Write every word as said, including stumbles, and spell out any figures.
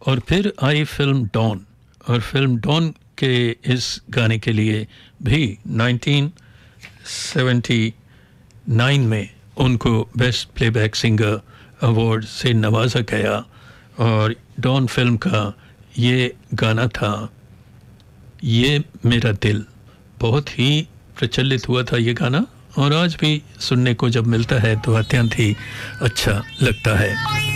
और फिर आई film don, और फिल्म डॉन के इस गाने के लिए भी नाइनटीन सेवेंटी नाइन में उनको बेस्ट प्लेबैक सिंगर अवार्ड से नवाजा गया। और डॉन फिल्म का ये गाना था ये मेरा दिल, बहुत ही प्रचलित हुआ था ये गाना, और आज भी सुनने को जब मिलता है तो अत्यंत ही अच्छा लगता है।